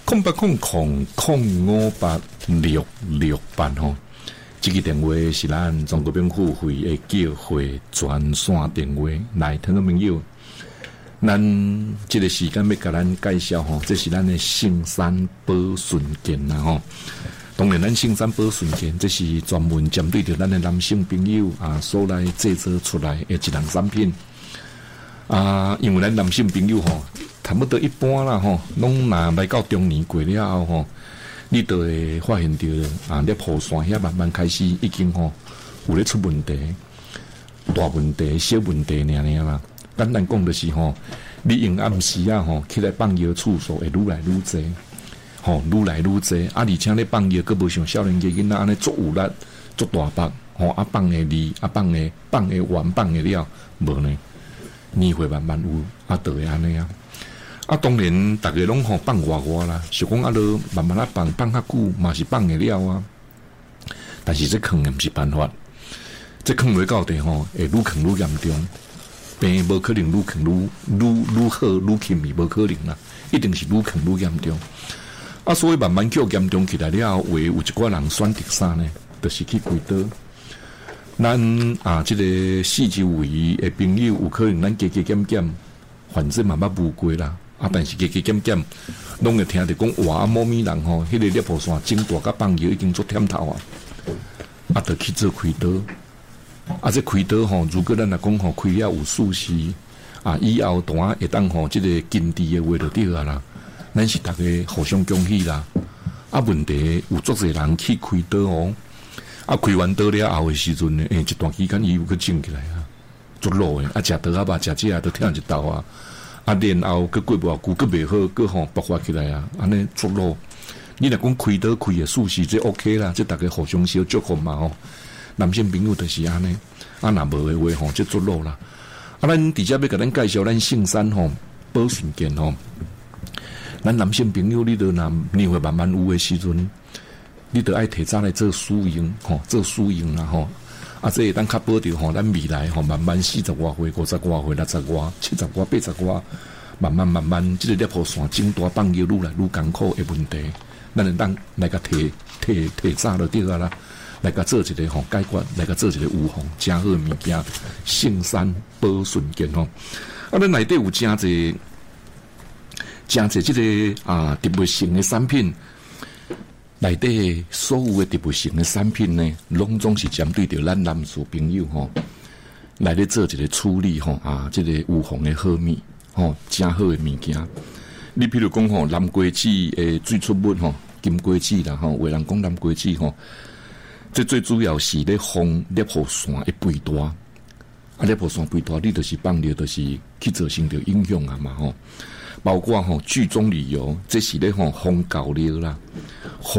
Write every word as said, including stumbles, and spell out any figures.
空八空空空五八六六八吼，这个电话是咱中国病妇会的叫会专线电话。来，听众朋友，咱这个时间要甲咱介绍吼，这是咱的圣山保顺健啦吼。当然，咱圣山保顺健这是专门针对着咱的男性朋友啊所来制作出来的一项产品啊，因为咱男性朋友吼。差不多一般啦吼，拢若来到中年过了后吼，你就会发现到啊，你破线遐慢慢开始已经吼有咧出问题，大问题、小问题尔尔啦。简单讲就是吼，你用暗时啊吼，起来放药次数会愈来愈济，吼愈来愈济，啊而且咧放药，佫无像少年家囡仔安尼足有力、足大腹，吼啊放的利，啊放的放的完放的了，无呢，年岁慢慢有，啊就会安尼啊。啊，当然，大家拢吼放外外啦，是讲啊，都慢慢啊放放较久，嘛是放会了啊。但是这坑也不是办法，这坑落到底吼，会愈坑愈严重，病无可能愈坑愈愈愈好愈轻微，无可能啦，一定是愈坑愈严重。啊，所以慢慢叫严重起来了，会有一寡人选择啥呢？就是去开刀。咱啊，这个四周围的朋友有可能咱加加减减，反正慢慢无过啦。啊，但是加加减减，拢会听着讲哇，某咪人吼，迄个裂破线整大甲放药已经做忝头啊，啊，得去做开刀。啊，这开刀吼，如果咱来讲吼，开了有舒适，啊，以后单会当吼，这个经济的话就对啊啦，咱是大家互相恭喜啦。啊，问题有足侪人去开刀哦，啊，开完刀了后的时阵呢，诶、欸，一段期间伊有去整起来啊，足老诶，啊，食刀啊吧，食这啊都疼一刀啊。啊，然后佮过无久，佮袂好，佮吼爆发起来啊！安尼做咯，你若讲开刀开的舒适，这 OK 啦，这大家互相小祝福嘛吼。男性朋友就是安尼，啊，若无的话吼，这做咯啦。啊，咱直接要甲咱介绍咱圣山吼保顺健吼，咱男性朋友你都若年岁慢慢有的时阵，你都爱提早来做输赢吼，做输赢啦吼。啊，这咱较保证吼，咱未来吼慢慢四十外岁、五十外岁、六十外、七十外、八十外，慢慢慢慢，这个裂破线整大放药愈来愈艰苦的问题，咱会当来个提提提早就对啊啦，来个做一个吼解决，来个做一个预防，真好的物件，圣山保顺健吼。啊，咱内底有真侪真侪这个啊特别性的产品。内底所有的特别性的产品呢，拢总是针对着咱男士朋友吼，来咧做一个处理吼啊，这个预防的好物吼，真好的物件。你譬如讲吼，南瓜子诶最出名吼，金瓜子啦吼，有人讲南瓜子吼，这最主要是咧防裂破线的肥大，啊裂破线肥大，你就是放尿，就是去造成着影响啊嘛吼。包括吼剧中旅游，这是咧吼防狗尿啦。